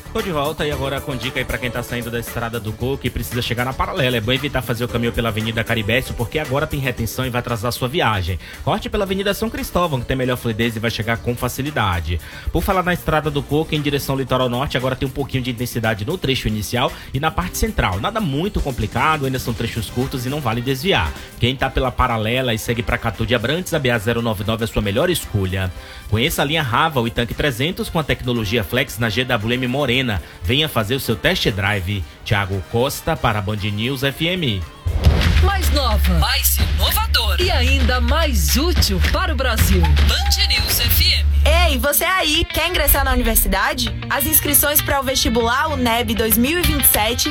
Tô de volta e agora com dica aí pra quem tá saindo da Estrada do Coco e precisa chegar na Paralela. É bom evitar fazer o caminho pela Avenida Caribécio, porque agora tem retenção e vai atrasar a sua viagem. Corte pela Avenida São Cristóvão, que tem melhor fluidez e vai chegar com facilidade. Por falar na Estrada do Coco, em direção ao Litoral Norte, agora tem um pouquinho de intensidade no trecho inicial e na parte central. Nada muito complicado, ainda são trechos curtos e não vale desviar. Quem tá pela Paralela e segue pra Catu de Abrantes, a BA-099 é a sua melhor escolha. Conheça a linha Raval e Tanque 300 com a tecnologia Flex na GWM Morena. Venha fazer o seu test drive. Thiago Costa para Band News FM. Mais nova, mais inovadora e ainda mais útil para o Brasil. Band News FM. Ei, você aí, quer ingressar na universidade? As inscrições para o vestibular UNEB 2027